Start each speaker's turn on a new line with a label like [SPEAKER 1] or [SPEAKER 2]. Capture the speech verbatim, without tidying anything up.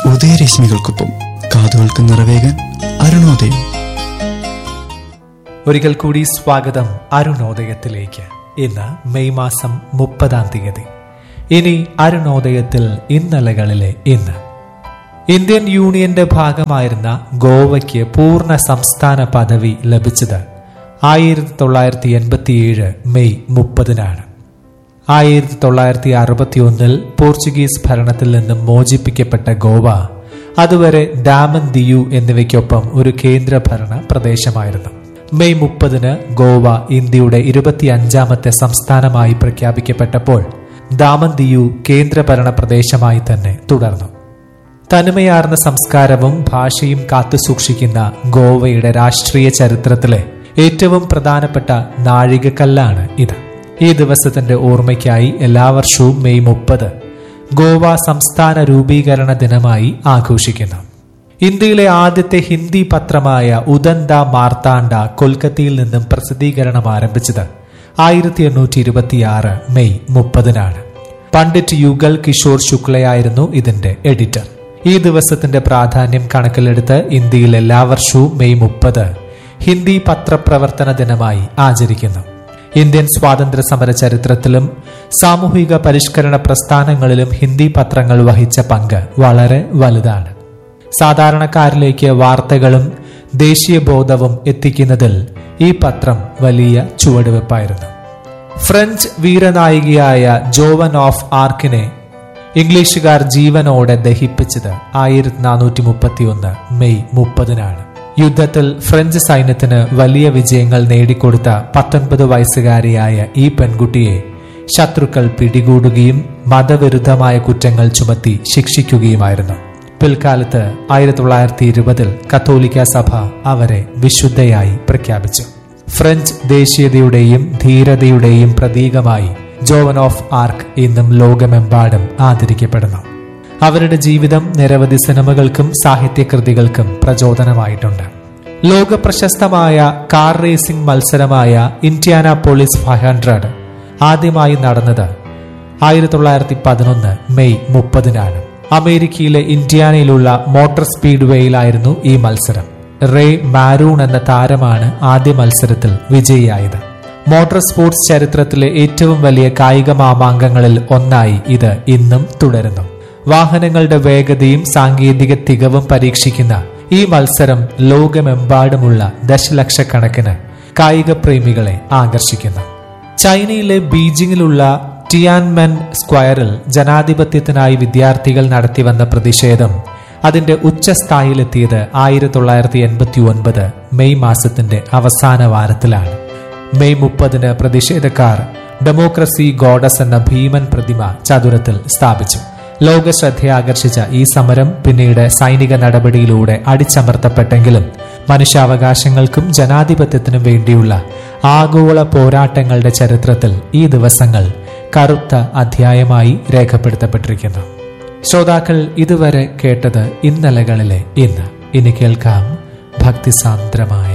[SPEAKER 1] ഉദയരശ്മികൾക്കൊപ്പം കാതുകൾക്ക് നിറവേകാൻ അരുണോദയം.
[SPEAKER 2] ഒരിക്കൽ കൂടി സ്വാഗതം അരുണോദയത്തിലേക്ക്. ഇന്ന് മെയ് മാസം മുപ്പതാം തീയതി. ഇനി അരുണോദയത്തിൽ ഇന്നലകളിലെ ഇന്ന്. ഇന്ത്യൻ യൂണിയന്റെ ഭാഗമായിരുന്ന ഗോവയ്ക്ക് പൂർണ്ണ സംസ്ഥാന പദവി ലഭിച്ചത് ആയിരത്തി തൊള്ളായിരത്തി എൺപത്തിയേഴ് മെയ് മുപ്പതിനാണ്. ആയിരത്തി തൊള്ളായിരത്തി അറുപത്തി ഒന്നിൽ പോർച്ചുഗീസ് ഭരണത്തിൽ നിന്നും മോചിപ്പിക്കപ്പെട്ട ഗോവ അതുവരെ ഡാമൻ ദിയു എന്നിവയ്ക്കൊപ്പം ഒരു കേന്ദ്രഭരണ പ്രദേശമായിരുന്നു. മെയ് മുപ്പതിന് ഗോവ ഇന്ത്യയുടെ ഇരുപത്തിയഞ്ചാമത്തെ സംസ്ഥാനമായി പ്രഖ്യാപിക്കപ്പെട്ടപ്പോൾ ദാമൻ ദിയു കേന്ദ്രഭരണ പ്രദേശമായി തന്നെ തുടർന്നു. തനിമയാർന്ന സംസ്കാരവും ഭാഷയും കാത്തുസൂക്ഷിക്കുന്ന ഗോവയുടെ രാഷ്ട്രീയ ചരിത്രത്തിലെ ഏറ്റവും പ്രധാനപ്പെട്ട നാഴികക്കല്ലാണ് ഇത്. ഈ ദിവസത്തിന്റെ ഓർമ്മയ്ക്കായി എല്ലാ വർഷവും മെയ് മുപ്പത് ഗോവ സംസ്ഥാന രൂപീകരണ ദിനമായി ആഘോഷിക്കുന്നു. ഇന്ത്യയിലെ ആദ്യത്തെ ഹിന്ദി പത്രമായ ഉദന്ത മാർത്താണ്ഡ കൊൽക്കത്തയിൽ നിന്നും പ്രസിദ്ധീകരണം ആരംഭിച്ചത് ആയിരത്തി എണ്ണൂറ്റി ഇരുപത്തിയാറ് മെയ് മുപ്പതിനാണ്. പണ്ഡിറ്റ് യുഗൽ കിഷോർ ശുക്ലയായിരുന്നു ഇതിന്റെ എഡിറ്റർ. ഈ ദിവസത്തിന്റെ പ്രാധാന്യം കണക്കിലെടുത്ത് ഇന്ത്യയിൽ എല്ലാ വർഷവും മെയ് മുപ്പത് ഹിന്ദി പത്രപ്രവർത്തന ദിനമായി ആചരിക്കുന്നു. ഇന്ത്യൻ സ്വാതന്ത്ര്യ സമര ചരിത്രത്തിലും സാമൂഹിക പരിഷ്കരണ പ്രസ്ഥാനങ്ങളിലും ഹിന്ദി പത്രങ്ങൾ വഹിച്ച പങ്ക് വളരെ വലുതാണ്. സാധാരണക്കാരിലേക്ക് വാർത്തകളും ദേശീയ ബോധവും എത്തിക്കുന്നതിൽ ഈ പത്രം വലിയ ചുവടുവെപ്പായിരുന്നു. ഫ്രഞ്ച് വീരനായികയായ ജോവൻ ഓഫ് ആർക്കിനെ ഇംഗ്ലീഷുകാർ ജീവനോടെ ദഹിപ്പിച്ചത് ആയിരത്തി നാനൂറ്റി മുപ്പത്തി ഒന്ന് മെയ് മുപ്പതിനാണ്. യുദ്ധത്തിൽ ഫ്രഞ്ച് സൈന്യത്തിന് വലിയ വിജയങ്ങൾ നേടിക്കൊടുത്ത പത്തൊൻപത് വയസ്സുകാരിയായ ഈ പെൺകുട്ടിയെ ശത്രുക്കൾ പിടികൂടുകയും മതവിരുദ്ധമായ കുറ്റങ്ങൾ ചുമത്തി ശിക്ഷിക്കുകയുമായിരുന്നു. പിൽക്കാലത്ത് ആയിരത്തി തൊള്ളായിരത്തി ഇരുപതിൽ കത്തോലിക്ക സഭ അവരെ വിശുദ്ധയായി പ്രഖ്യാപിച്ചു. ഫ്രഞ്ച് ദേശീയതയുടെയും ധീരതയുടെയും പ്രതീകമായി ജോവൻ ഓഫ് ആർക്ക് ഇന്നും ലോകമെമ്പാടും ആദരിക്കപ്പെടുന്നു. അവരുടെ ജീവിതം നിരവധി സിനിമകൾക്കും സാഹിത്യകൃതികൾക്കും പ്രചോദനമായിട്ടുണ്ട്. ലോക പ്രശസ്തമായ കാർ റേസിംഗ് മത്സരമായ ഇന്ത്യാനാപോളിസ് ഫൈവ് ഹൺഡ്രഡ് ആദ്യമായി നടന്നത് ആയിരത്തി തൊള്ളായിരത്തി പതിനൊന്ന് മെയ് മുപ്പതിനാണ്. അമേരിക്കയിലെ ഇന്ത്യാനയിലുള്ള മോട്ടോർ സ്പീഡ് വേയിലായിരുന്നു ഈ മത്സരം. റേ മാരൂൺ എന്ന താരമാണ് ആദ്യ മത്സരത്തിൽ വിജയിയായത്. മോട്ടോർ സ്പോർട്സ് ചരിത്രത്തിലെ ഏറ്റവും വലിയ കായിക മാമാങ്കങ്ങളിൽ ഒന്നായി ഇത് ഇന്നും തുടരുന്നു. വാഹനങ്ങളുടെ വേഗതയും സാങ്കേതിക തികവും പരീക്ഷിക്കുന്ന ഈ മത്സരം ലോകമെമ്പാടുമുള്ള ദശലക്ഷക്കണക്കിന് കായിക പ്രേമികളെ ആകർഷിക്കുന്നു. ചൈനയിലെ ബീജിംഗിലുള്ള ടിയാൻമെൻ സ്ക്വയറിൽ ജനാധിപത്യത്തിനായി വിദ്യാർത്ഥികൾ നടത്തിവന്ന പ്രതിഷേധം അതിന്റെ ഉച്ചസ്ഥായിലെത്തിയത് ആയിരത്തി തൊള്ളായിരത്തി എൺപത്തി ഒൻപത് മെയ് മാസത്തിന്റെ അവസാന വാരത്തിലാണ്. മെയ് മുപ്പതിന് പ്രതിഷേധക്കാർ ഡെമോക്രസി ഗോഡസ് എന്ന ഭീമൻ പ്രതിമ ചതുരത്തിൽ സ്ഥാപിച്ചു. ലോക ശ്രദ്ധയാകർഷിച്ച ഈ സമരം പിന്നീട് സൈനിക നടപടിയിലൂടെ അടിച്ചമർത്തപ്പെട്ടെങ്കിലും മനുഷ്യാവകാശങ്ങൾക്കും ജനാധിപത്യത്തിനും വേണ്ടിയുള്ള ആഗോള പോരാട്ടങ്ങളുടെ ചരിത്രത്തിൽ ഈ ദിവസങ്ങൾ കറുത്ത അധ്യായമായി രേഖപ്പെടുത്തപ്പെട്ടിരിക്കുന്നു. ശ്രോതാക്കൾ ഇതുവരെ കേട്ടത് ഇന്നലകളിലെ ഇന്ന്. ഇനി കേൾക്കാം ഭക്തിസാന്ദ്രമായ